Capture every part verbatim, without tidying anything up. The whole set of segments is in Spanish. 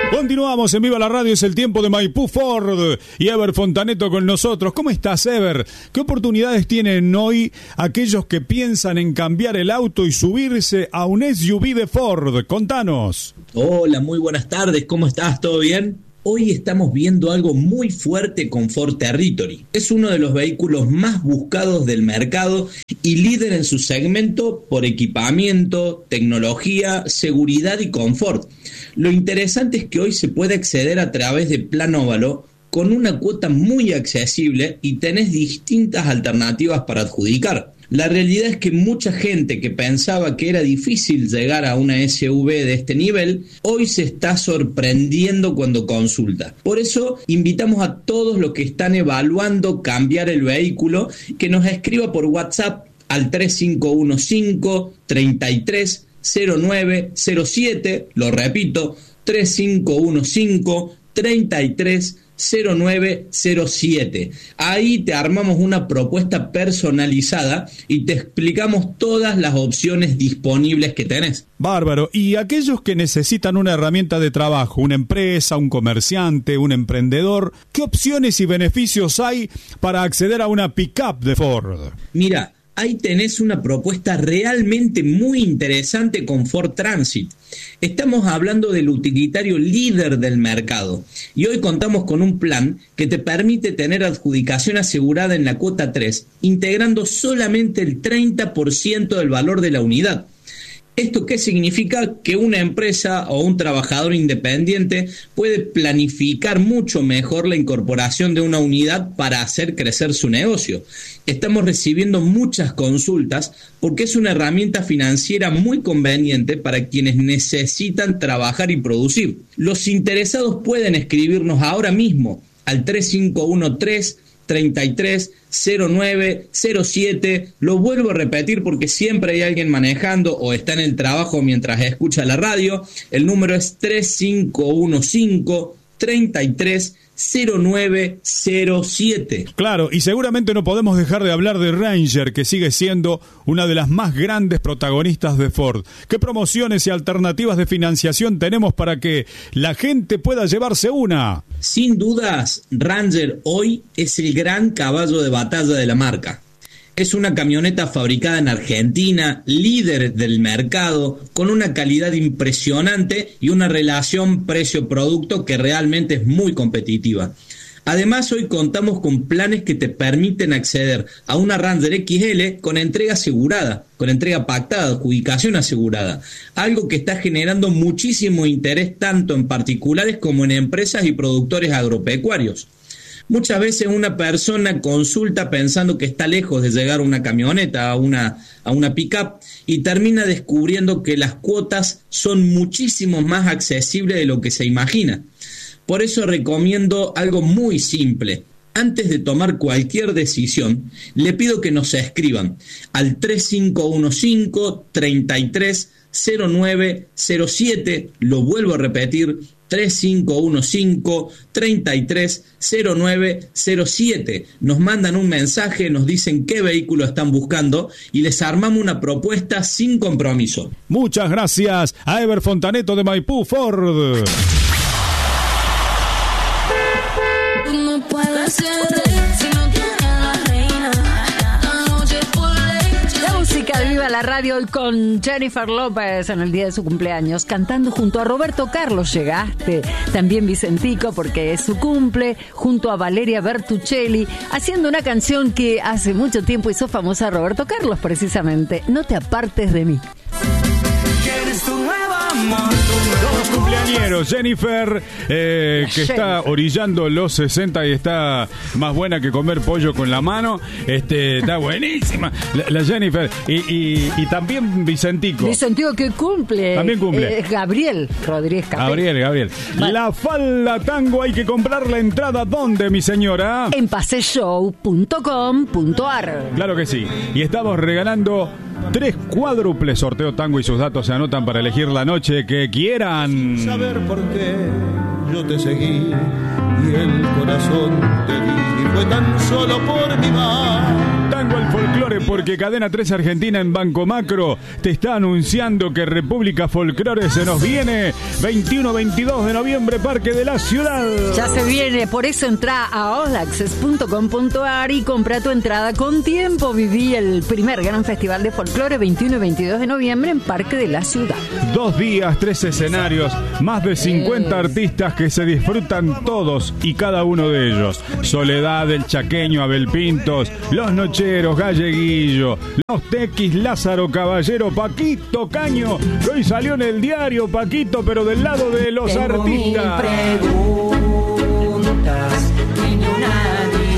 Continuamos en Viva la Radio, es el tiempo de Maipú Ford y Ever Fontaneto con nosotros. ¿Cómo estás, Ever? ¿Qué oportunidades tienen hoy aquellos que piensan en cambiar el auto y subirse a un S U V de Ford? Contanos. Hola, muy buenas tardes, ¿cómo estás? ¿Todo bien? Hoy estamos viendo algo muy fuerte con Ford Territory. Es uno de los vehículos más buscados del mercado y líder en su segmento por equipamiento, tecnología, seguridad y confort. Lo interesante es que hoy se puede acceder a través de Plan Óvalo con una cuota muy accesible y tenés distintas alternativas para adjudicar. La realidad es que mucha gente que pensaba que era difícil llegar a una S U V de este nivel, hoy se está sorprendiendo cuando consulta. Por eso invitamos a todos los que están evaluando cambiar el vehículo que nos escriba por WhatsApp al tres cinco uno cinco, treinta y tres, cero nueve cero siete, lo repito, tres cinco uno cinco, treinta y tres, cero nueve cero siete. Ahí te armamos una propuesta personalizada y te explicamos todas las opciones disponibles que tenés. Bárbaro. Y aquellos que necesitan una herramienta de trabajo, una empresa, un comerciante, un emprendedor, ¿qué opciones y beneficios hay para acceder a una pick-up de Ford? Mira, ahí tenés una propuesta realmente muy interesante con Ford Transit. Estamos hablando del utilitario líder del mercado y hoy contamos con un plan que te permite tener adjudicación asegurada en la cuota tres, integrando solamente el treinta por ciento del valor de la unidad. ¿Esto qué significa? Que una empresa o un trabajador independiente puede planificar mucho mejor la incorporación de una unidad para hacer crecer su negocio. Estamos recibiendo muchas consultas porque es una herramienta financiera muy conveniente para quienes necesitan trabajar y producir. Los interesados pueden escribirnos ahora mismo al tres cinco uno tres, treinta y tres, cero nueve cero siete. Lo vuelvo a repetir porque siempre hay alguien manejando o está en el trabajo mientras escucha la radio. El número es tres cinco uno cinco, treinta y tres, cero nueve cero siete. Claro, y seguramente no podemos dejar de hablar de Ranger, que sigue siendo una de las más grandes protagonistas de Ford. ¿Qué promociones y alternativas de financiación tenemos para que la gente pueda llevarse una? Sin dudas, Ranger hoy es el gran caballo de batalla de la marca. Es una camioneta fabricada en Argentina, líder del mercado, con una calidad impresionante y una relación precio-producto que realmente es muy competitiva. Además, hoy contamos con planes que te permiten acceder a una Ranger X L con entrega asegurada, con entrega pactada, adjudicación asegurada, algo que está generando muchísimo interés tanto en particulares como en empresas y productores agropecuarios. Muchas veces una persona consulta pensando que está lejos de llegar a una camioneta, a una, a una pick-up, y termina descubriendo que las cuotas son muchísimo más accesibles de lo que se imagina. Por eso recomiendo algo muy simple. Antes de tomar cualquier decisión, le pido que nos escriban al tres cinco uno cinco, treinta y tres, cero nueve cero siete. Lo vuelvo a repetir, tres cinco uno cinco, treinta y tres, cero nueve cero siete. Nos mandan un mensaje, nos dicen qué vehículo están buscando y les armamos una propuesta sin compromiso. Muchas gracias a Ever Fontaneto de Maipú Ford. Viva la Radio hoy con Jennifer López en el día de su cumpleaños, cantando junto a Roberto Carlos. Llegaste también Vicentico porque es su cumple, junto a Valeria Bertuccelli, haciendo una canción que hace mucho tiempo hizo famosa a Roberto Carlos, precisamente, No te apartes de mí. Dos cumpleañeros, Jennifer, eh, que Jennifer. está orillando los sesenta y está más buena que comer pollo con la mano. Este, está buenísima la, la Jennifer. Y, y, y también Vicentico. Vicentico que cumple. También cumple. Eh, Gabriel Rodríguez Capel. Gabriel, Gabriel. Vale. La falda tango, hay que comprar la entrada. ¿Dónde, mi señora? En paseshow punto com punto ar. Claro que sí. Y estamos regalando tres cuádruples. Sorteo tango y sus datos se anotan para elegir la noche que quieran. Saber por qué yo te seguí y el corazón te di, y fue tan solo por mi mal. tango al folclore, porque Cadena tres Argentina en Banco Macro te está anunciando que República Folclore se nos viene veintiuno veintidós de noviembre, Parque de la Ciudad. Ya se viene, por eso entra a all access punto com punto a r y compra tu entrada con tiempo. Viví el primer gran festival de folclore veintiuno y veintidós de noviembre en Parque de la Ciudad. Dos días, tres escenarios, más de cincuenta eh. artistas que se disfrutan todos y cada uno de ellos. Soledad, El Chaqueño, Abel Pintos, Los Nocheros, Galleguillo, Los Tequis, Lázaro Caballero, Paquito Caño, que hoy salió en el diario Paquito, pero del lado de los Tengo artistas. Mil preguntas, ni una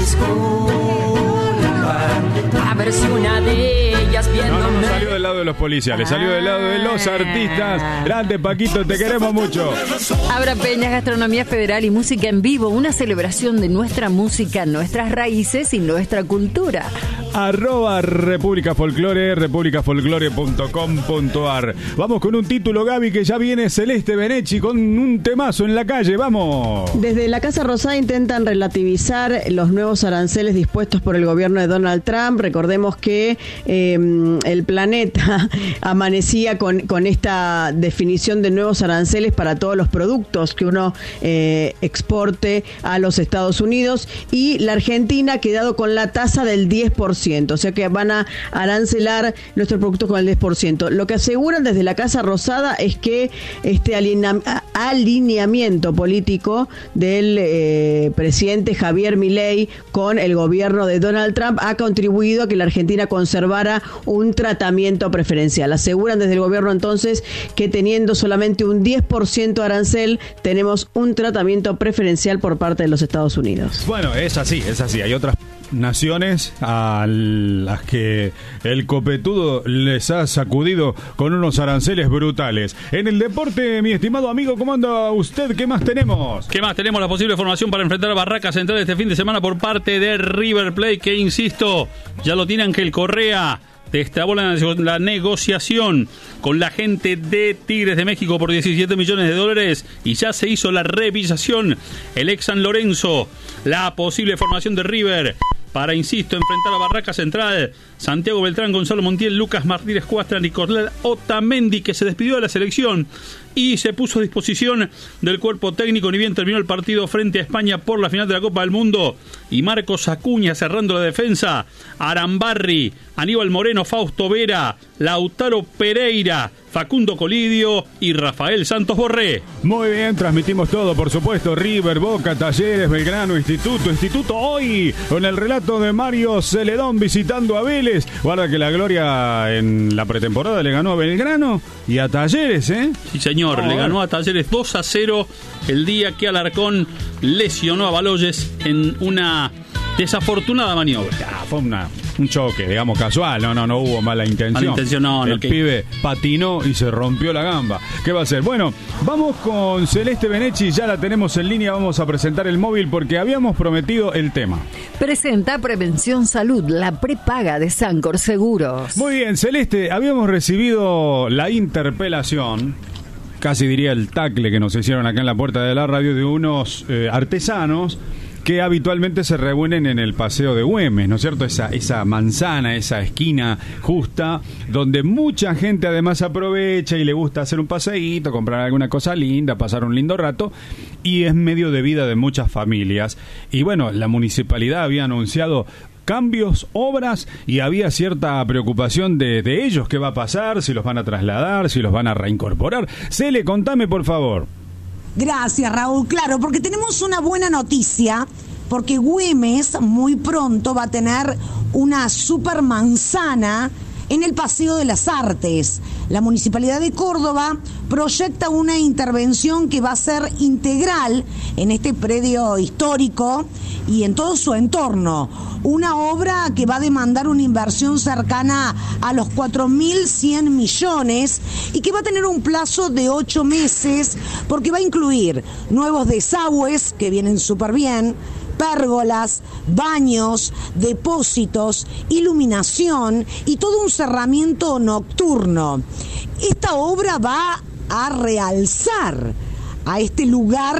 disculpa. A ver si una de ellas viéndome. No, no, no salió del lado de los policiales, salió del lado de los artistas. Grande Paquito, te queremos mucho. Abra Peñas, gastronomía federal y música en vivo, una celebración de nuestra música, nuestras raíces y nuestra cultura. Arroba República Folclore, república folclore punto com punto a r. Vamos con un título, Gaby, que ya viene Celeste Benecci con un temazo en la calle. ¡Vamos! Desde la Casa Rosada intentan relativizar los nuevos aranceles dispuestos por el gobierno de Donald Trump. Recordemos que eh, el planeta amanecía con, con esta definición de nuevos aranceles para todos los productos que uno eh, exporte a los Estados Unidos, y la Argentina ha quedado con la tasa del diez por ciento, o sea que van a arancelar nuestros productos con el diez por ciento. Lo que aseguran desde la Casa Rosada es que este alinea, alineamiento político del eh, presidente Javier Milei con el gobierno de Donald Trump ha contribuido a que la Argentina conservara un tratamiento preferencial. Aseguran desde el gobierno entonces que teniendo solamente un diez por ciento de arancel, tenemos un tratamiento preferencial por parte de los Estados Unidos. Bueno, es así, es así. Hay otras naciones a las que el copetudo les ha sacudido con unos aranceles brutales. En el deporte, mi estimado amigo, ¿cómo anda usted? ¿Qué más tenemos? ¿Qué más? Tenemos la posible formación para enfrentar a Barracas Central este fin de semana por parte de River Plate, que insisto, ya lo tiene Ángel Correa. Destrabó la, la negociación con la gente de Tigres de México por diecisiete millones de dólares y ya se hizo la revisación. El ex San Lorenzo, la posible formación de River para, insisto, enfrentar a Barracas Central: Santiago Beltrán, Gonzalo Montiel, Lucas Martínez Cuastra, Nicolás Otamendi, que se despidió de la selección y se puso a disposición del cuerpo técnico ni bien terminó el partido frente a España por la final de la Copa del Mundo, y Marcos Acuña cerrando la defensa, Arambarri, Aníbal Moreno, Fausto Vera, Lautaro Pereira, Facundo Colidio y Rafael Santos Borré. Muy bien, transmitimos todo, por supuesto. River, Boca, Talleres, Belgrano, Instituto. Instituto hoy con el relato de Mario Celedón visitando a Vélez. Guarda que la Gloria en la pretemporada le ganó a Belgrano y a Talleres, ¿eh? Sí, señor, oh, le ganó a Talleres dos a cero el día que Alarcón lesionó a Baloyes en una desafortunada maniobra. Ah, fue una, un choque, digamos, casual. No, no, no hubo mala intención. Mala intención, no, no. El que... pibe patinó y se rompió la gamba. ¿Qué va a hacer? Bueno, vamos con Celeste Benecci. Ya la tenemos en línea. Vamos a presentar el móvil porque habíamos prometido el tema. Presenta Prevención Salud, la prepaga de Sancor Seguros. Muy bien, Celeste. Habíamos recibido la interpelación, casi diría el tacle que nos hicieron acá en la puerta de la radio, de unos eh, artesanos que habitualmente se reúnen en el Paseo de Güemes, ¿no es cierto? Esa, esa manzana, esa esquina justa, donde mucha gente además aprovecha y le gusta hacer un paseíto, comprar alguna cosa linda, pasar un lindo rato, y es medio de vida de muchas familias. Y bueno, la municipalidad había anunciado cambios, obras, y había cierta preocupación de, de ellos. ¿Qué va a pasar? ¿Si los van a trasladar? ¿Si los van a reincorporar? Cele, contame, por favor. Gracias, Raúl. Claro, porque tenemos una buena noticia, porque Güemes muy pronto va a tener una super manzana en el Paseo de las Artes. La Municipalidad de Córdoba proyecta una intervención que va a ser integral en este predio histórico y en todo su entorno. Una obra que va a demandar una inversión cercana a los cuatro mil cien millones y que va a tener un plazo de ocho meses porque va a incluir nuevos desagües que vienen súper bien, pérgolas, baños, depósitos, iluminación y todo un cerramiento nocturno. Esta obra va a realzar a este lugar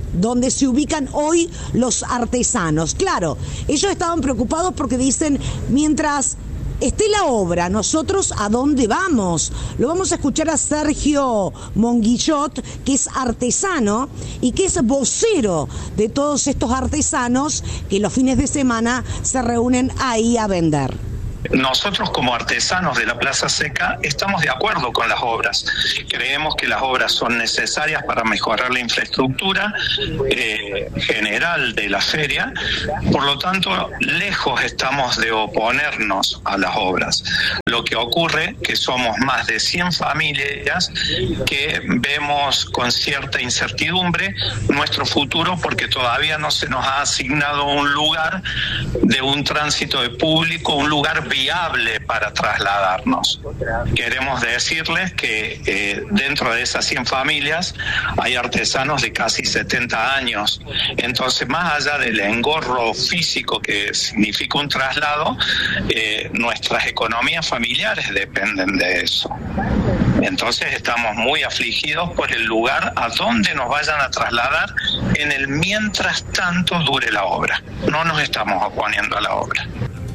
donde se ubican hoy los artesanos. Claro, ellos estaban preocupados porque dicen, mientras esté la obra, nosotros ¿a dónde vamos? Lo vamos a escuchar a Sergio Monguillot, que es artesano y que es vocero de todos estos artesanos que los fines de semana se reúnen ahí a vender. Nosotros como artesanos de la Plaza Seca estamos de acuerdo con las obras. Creemos que las obras son necesarias para mejorar la infraestructura eh, general de la feria. Por lo tanto, lejos estamos de oponernos a las obras. Lo que ocurre que somos más de cien familias que vemos con cierta incertidumbre nuestro futuro porque todavía no se nos ha asignado un lugar de un tránsito de público, un lugar viable para trasladarnos. Queremos decirles que eh, dentro de esas cien familias hay artesanos de casi setenta años. Entonces, más allá del engorro físico que significa un traslado, eh, nuestras economías familiares dependen de eso. Entonces estamos muy afligidos por el lugar a donde nos vayan a trasladar en el mientras tanto dure la obra. No nos estamos oponiendo a la obra.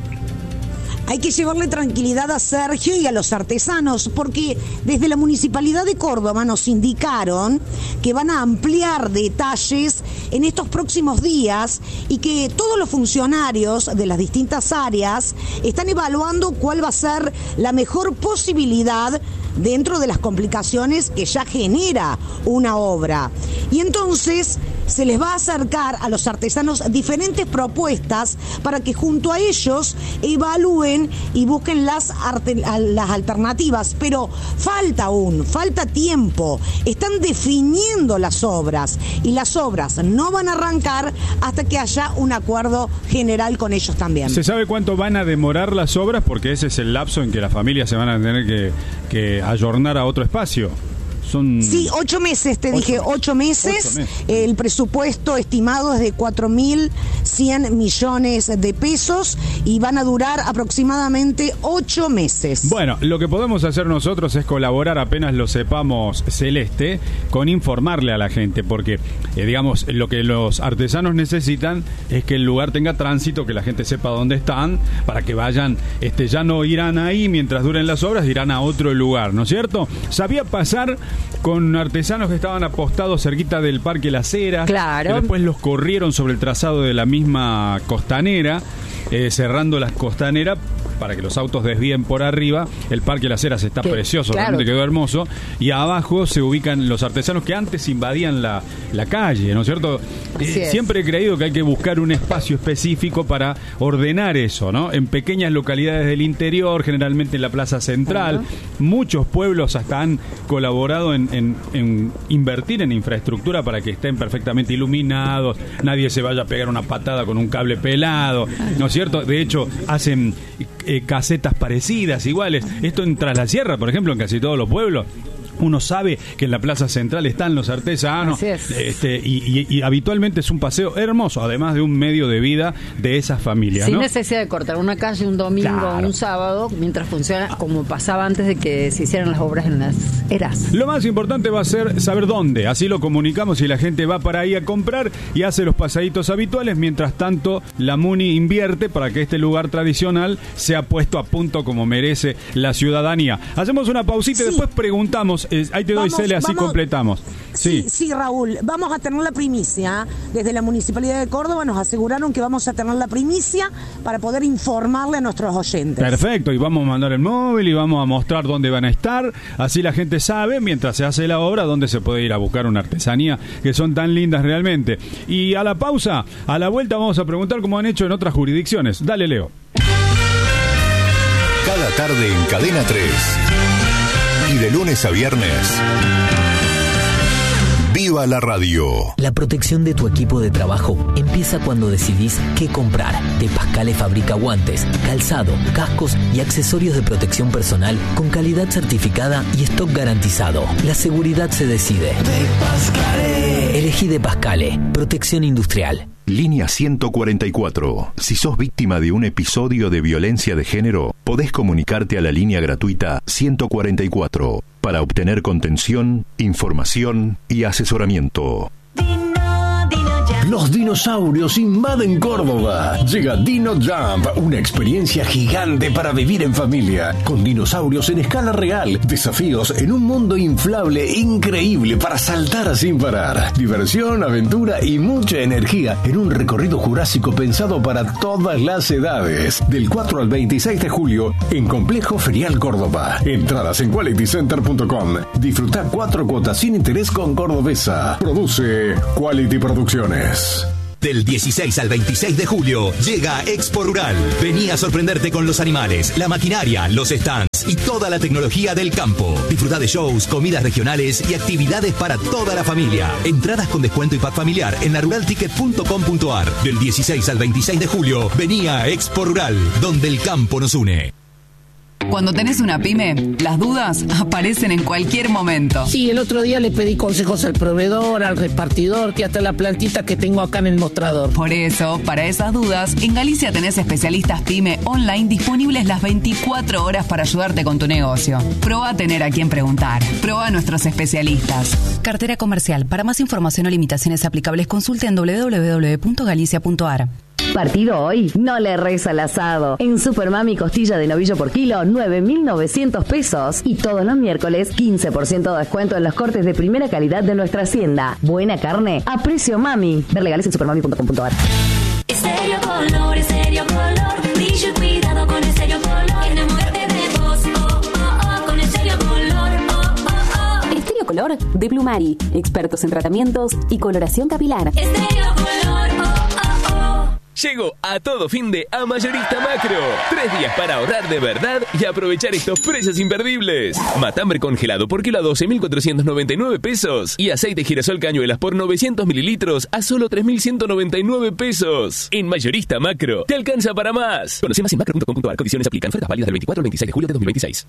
Hay que llevarle tranquilidad a Sergio y a los artesanos, porque desde la Municipalidad de Córdoba nos indicaron que van a ampliar detalles en estos próximos días y que todos los funcionarios de las distintas áreas están evaluando cuál va a ser la mejor posibilidad dentro de las complicaciones que ya genera una obra. Y entonces se les va a acercar a los artesanos diferentes propuestas para que junto a ellos evalúen y busquen las, arte, las alternativas. Pero falta aún, falta tiempo. Están definiendo las obras y las obras no van a arrancar hasta que haya un acuerdo general con ellos también. ¿Se sabe cuánto van a demorar las obras? Porque ese es el lapso en que las familias se van a tener que, que ayornar a otro espacio. Son... Sí, ocho meses, te ocho dije, meses. ocho meses. Ocho meses. El presupuesto estimado es de cuatro mil cien millones de pesos y van a durar aproximadamente ocho meses. Bueno, lo que podemos hacer nosotros es colaborar apenas lo sepamos, Celeste, con informarle a la gente, porque, eh, digamos, lo que los artesanos necesitan es que el lugar tenga tránsito, que la gente sepa dónde están, para que vayan, este, ya no irán ahí mientras duren las obras, irán a otro lugar, ¿no es cierto? Sabía pasar con artesanos que estaban apostados cerquita del Parque Las Heras, claro, que después los corrieron sobre el trazado de la misma costanera, eh, cerrando la costanera para que los autos desvíen por arriba. El Parque Las Heras está que, precioso, claro, realmente quedó hermoso, y abajo se ubican los artesanos que antes invadían la, la calle, ¿no es cierto? Eh, siempre he creído que hay que buscar un espacio específico para ordenar eso, ¿no? En pequeñas localidades del interior, generalmente en la Plaza Central, uh-huh. Muchos pueblos hasta han colaborado en, en, en invertir en infraestructura para que estén perfectamente iluminados, nadie se vaya a pegar una patada con un cable pelado, ¿no es cierto? De hecho, hacen eh, casetas parecidas, iguales. Esto en Tras la Sierra, por ejemplo, en casi todos los pueblos. Uno sabe que en la Plaza Central están los artesanos, este, y, y, y habitualmente es un paseo hermoso, además de un medio de vida de esas familias, sin ¿no? necesidad de cortar una calle un domingo o claro. un sábado, mientras funciona como pasaba antes de que se hicieran las obras en Las Heras. Lo más importante va a ser saber dónde, así lo comunicamos y la gente va para ahí a comprar y hace los pasaditos habituales. Mientras tanto, la Muni invierte para que este lugar tradicional sea puesto a punto como merece la ciudadanía. Hacemos una pausita sí. y después preguntamos. Eh, ahí te doy, vamos, Cele, así vamos, completamos. Sí. sí, sí, Raúl, vamos a tener la primicia. Desde la Municipalidad de Córdoba nos aseguraron que vamos a tener la primicia para poder informarle a nuestros oyentes. Perfecto, y vamos a mandar el móvil y vamos a mostrar dónde van a estar. Así la gente sabe, mientras se hace la obra, dónde se puede ir a buscar una artesanía, que son tan lindas realmente. Y a la pausa, a la vuelta, vamos a preguntar cómo han hecho en otras jurisdicciones. Dale, Leo. Cada tarde en Cadena tres. Y de lunes a viernes, ¡viva la radio! La protección de tu equipo de trabajo empieza cuando decidís qué comprar. De Pascale fabrica guantes, calzado, cascos y accesorios de protección personal con calidad certificada y stock garantizado. La seguridad se decide. De Pascale. Elegí De Pascale, protección industrial. Línea ciento cuarenta y cuatro. Si sos víctima de un episodio de violencia de género, podés comunicarte a la línea gratuita ciento cuarenta y cuatro para obtener contención, información y asesoramiento. Dino, Los dinosaurios invaden Córdoba. Llega Dino Jump, una experiencia gigante para vivir en familia. Con dinosaurios en escala real, desafíos en un mundo inflable increíble para saltar sin parar. Diversión, aventura y mucha energía en un recorrido jurásico pensado para todas las edades. Del cuatro al veintiséis de julio en Complejo Ferial Córdoba. Entradas en quality center punto com. Disfruta cuatro cuotas sin interés con Cordobesa. Produce Quality Producciones. Del dieciséis al veintiséis de julio llega Expo Rural. Vení a sorprenderte con los animales, la maquinaria, los stands y toda la tecnología del campo. Disfruta de shows, comidas regionales y actividades para toda la familia. Entradas con descuento y pack familiar en la rural ticket punto com punto ar. Del dieciséis al veintiséis de julio, vení a Expo Rural, donde el campo nos une. Cuando tenés una pyme, las dudas aparecen en cualquier momento. Sí, el otro día le pedí consejos al proveedor, al repartidor, que hasta la plantita que tengo acá en el mostrador. Por eso, para esas dudas, en Galicia tenés especialistas pyme online disponibles las veinticuatro horas para ayudarte con tu negocio. Probá a tener a quien preguntar. Probá a nuestros especialistas. Cartera comercial. Para más información o limitaciones aplicables, consulte en doble u doble u doble u punto galicia punto ar. Partido hoy, no le reza al asado. En Supermami costilla de novillo por kilo, nueve mil novecientos pesos. Y todos los miércoles, quince por ciento de descuento en los cortes de primera calidad de nuestra hacienda. Buena carne a precio mami. Ver legales en supermami punto com punto ar. Estéreo Color, Estéreo Color, brillo y cuidado con Estéreo Color. Enamórate de vos, oh, oh, oh, con Estéreo Color, oh, oh, oh. Estéreo Color de Plumari, expertos en tratamientos y coloración capilar. Estéreo Color, oh, oh, oh. Llegó a todo fin de a Mayorista Macro. Tres días para ahorrar de verdad y aprovechar estos precios imperdibles. Matambre congelado por kilo a doce mil cuatrocientos noventa y nueve pesos. Y aceite girasol cañuelas por novecientos mililitros a solo tres mil ciento noventa y nueve pesos. En Mayorista Macro, te alcanza para más. Conoce más en macro punto com punto ar. Condiciones aplican. Ofertas válidas del veinticuatro al veintiséis de julio de dos mil veintiséis.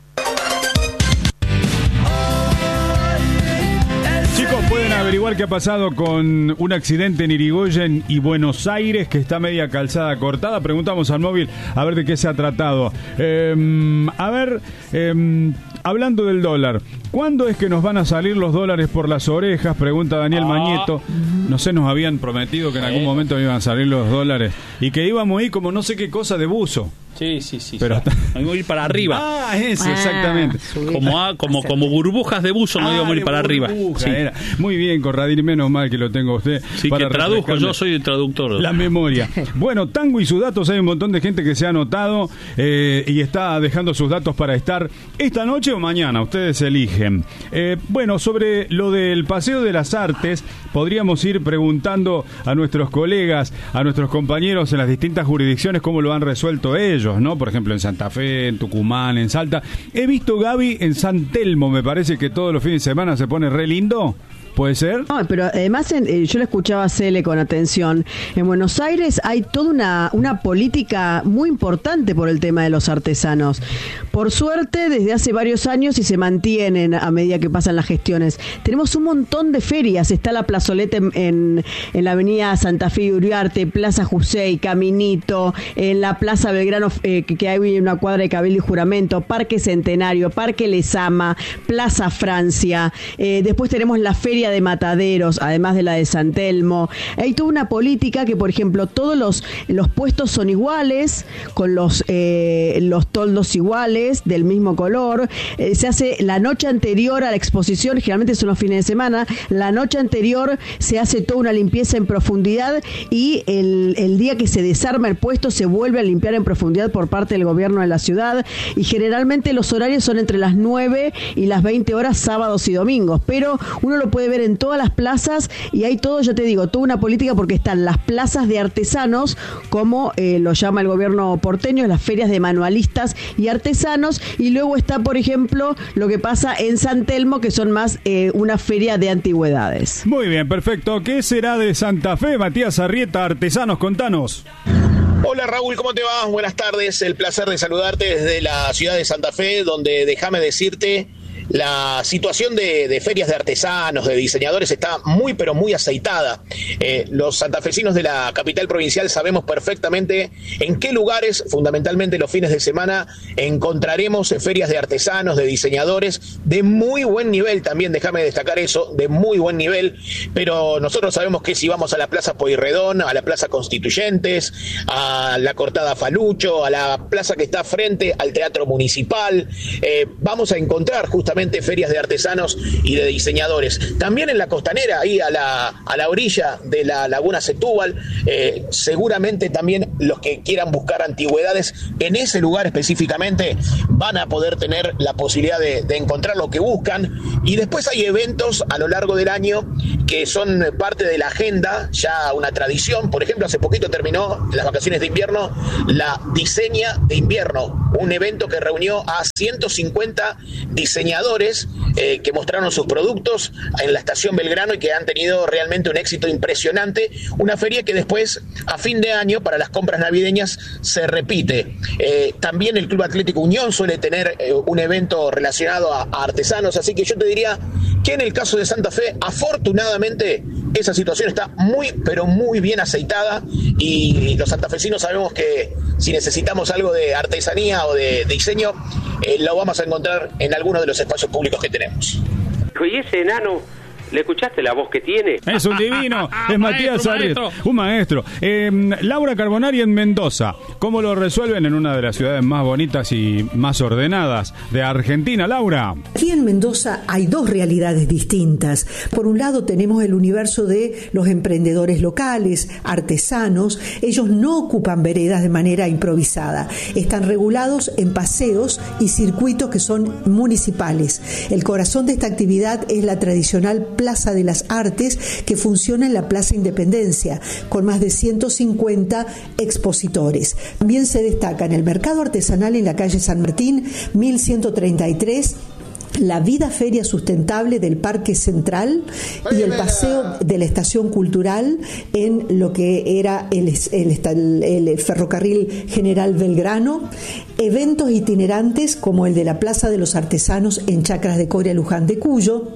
Chicos, pueden averiguar qué ha pasado con un accidente en Irigoyen y Buenos Aires, que está media calzada cortada. Preguntamos al móvil a ver de qué se ha tratado. Eh, a ver, eh, hablando del dólar, ¿cuándo es que nos van a salir los dólares por las orejas? Pregunta Daniel ah. Mañeto. No sé, nos habían prometido que en algún momento iban a salir los dólares y que íbamos a ir como no sé qué cosa de buzo. Sí, sí, sí. Pero hasta... Vamos a ir para arriba. Ah, eso, ah, exactamente. Como, a, como, como burbujas de buzo, no ah, íbamos a ir para arriba. Sí. Era. Muy bien, Corradini, menos mal que lo tengo usted. Sí, para que traduzco, yo soy el traductor. La memoria. Bueno, Tango y sus datos, hay un montón de gente que se ha anotado eh, y está dejando sus datos para estar esta noche o mañana, ustedes eligen. Eh, bueno, sobre lo del Paseo de las Artes, podríamos ir preguntando a nuestros colegas, a nuestros compañeros en las distintas jurisdicciones cómo lo han resuelto ellos, ¿no? Por ejemplo, en Santa Fe, en Tucumán, en Salta. He visto, Gaby, en San Telmo, me parece que todos los fines de semana se pone re lindo. ¿Puede ser? No, pero además en, eh, yo le escuchaba a Cele con atención. En Buenos Aires hay toda una, una política muy importante por el tema de los artesanos. Por suerte, desde hace varios años y se mantienen a medida que pasan las gestiones. Tenemos un montón de ferias. Está la plazoleta en, en, en la avenida Santa Fe y Uriarte, Plaza Jusey, Caminito, en la Plaza Belgrano, eh, que, que hay una cuadra de Cabildo y Juramento, Parque Centenario, Parque Lezama, Plaza Francia. Eh, después tenemos la feria de Mataderos, además de la de San Telmo. Hay toda una política que, por ejemplo, todos los, los puestos son iguales, con los, eh, los toldos iguales, del mismo color. Eh, se hace la noche anterior a la exposición, generalmente son los fines de semana, la noche anterior se hace toda una limpieza en profundidad y el, el día que se desarma el puesto se vuelve a limpiar en profundidad por parte del gobierno de la ciudad, y generalmente los horarios son entre las nueve y las veinte horas, sábados y domingos, pero uno lo puede ver en todas las plazas y hay todo, yo te digo, toda una política, porque están las plazas de artesanos, como eh, lo llama el gobierno porteño, las ferias de manualistas y artesanos, y luego está, por ejemplo, lo que pasa en San Telmo, que son más eh, una feria de antigüedades. Muy bien, perfecto. ¿Qué será de Santa Fe? Matías Arrieta, artesanos, contanos. Hola Raúl, ¿cómo te va? Buenas tardes, el placer de saludarte desde la ciudad de Santa Fe, donde déjame decirte la situación de, de ferias de artesanos, de diseñadores está muy pero muy aceitada. Eh, los santafesinos de la capital provincial sabemos perfectamente en qué lugares, fundamentalmente los fines de semana, encontraremos ferias de artesanos, de diseñadores, de muy buen nivel también, déjame destacar eso, de muy buen nivel, pero nosotros sabemos que si vamos a la Plaza Pueyrredón, a la Plaza Constituyentes, a la Cortada Falucho, a la plaza que está frente al Teatro Municipal, eh, vamos a encontrar justamente ferias de artesanos y de diseñadores. También en la costanera, ahí a la, a la orilla de la Laguna Setúbal, eh, seguramente también los que quieran buscar antigüedades en ese lugar específicamente van a poder tener la posibilidad de, de encontrar lo que buscan. Y después hay eventos a lo largo del año que son parte de la agenda, ya una tradición. Por ejemplo, hace poquito terminó, en las vacaciones de invierno, la Diseña de Invierno, un evento que reunió a ciento cincuenta diseñadores eh, que mostraron sus productos en la estación Belgrano y que han tenido realmente un éxito impresionante. Una feria que después, a fin de año, para las compras navideñas, se repite. Eh, también el Club Atlético Unión suele tener eh, un evento relacionado a, a artesanos, así que yo te diría que en el caso de Santa Fe, afortunadamente, esa situación está muy, pero muy bien aceitada, y los santafesinos sabemos que si necesitamos algo de artesanía o de diseño, eh, lo vamos a encontrar en alguno de los espacios públicos que tenemos. ¿Y ese enano? ¿Le escuchaste la voz que tiene? Es un divino, es Matías Arias, un maestro. Eh, Laura Carbonari en Mendoza, ¿cómo lo resuelven en una de las ciudades más bonitas y más ordenadas de Argentina, Laura? Aquí en Mendoza hay dos realidades distintas. Por un lado tenemos el universo de los emprendedores locales, artesanos. Ellos no ocupan veredas de manera improvisada. Están regulados en paseos y circuitos que son municipales. El corazón de esta actividad es la tradicional Plaza de las Artes, que funciona en la Plaza Independencia, con más de ciento cincuenta expositores. También se destacan el mercado artesanal en la calle San Martín, mil ciento treinta y tres, la Vida Feria Sustentable del Parque Central y el paseo de la Estación Cultural en lo que era el, el, el, el Ferrocarril General Belgrano, eventos itinerantes como el de la Plaza de los Artesanos en Chacras de Coria, Luján de Cuyo,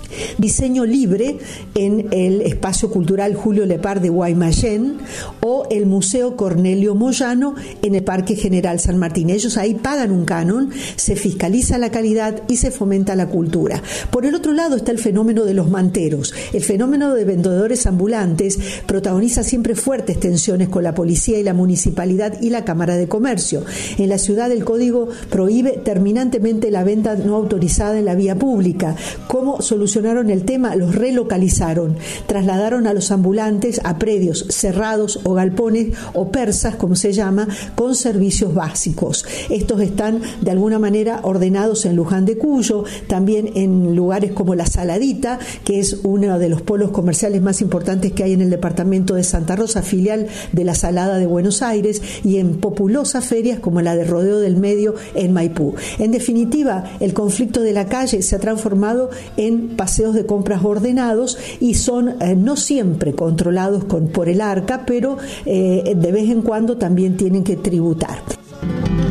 diseño libre en el Espacio Cultural Julio Lepar de Guaymallén o el Museo Cornelio Moyano en el Parque General San Martín. Ellos ahí pagan un canon, se fiscaliza la calidad y se fomenta la cultura. Por el otro lado está el fenómeno de los manteros. El fenómeno de vendedores ambulantes protagoniza siempre fuertes tensiones con la policía y la municipalidad y la Cámara de Comercio. En la ciudad el código prohíbe terminantemente la venta no autorizada en la vía pública. ¿Cómo solucionar el tema? Los relocalizaron, trasladaron a los ambulantes a predios cerrados o galpones o persas, como se llama, con servicios básicos. Estos están de alguna manera ordenados en Luján de Cuyo, también en lugares como La Saladita, que es uno de los polos comerciales más importantes que hay en el departamento de Santa Rosa, filial de La Salada de Buenos Aires, y en populosas ferias como la de Rodeo del Medio en Maipú. En definitiva, el conflicto de la calle se ha transformado en paseos de compras ordenados y son eh, no siempre controlados con, por el ARCA, pero eh, de vez en cuando también tienen que tributar.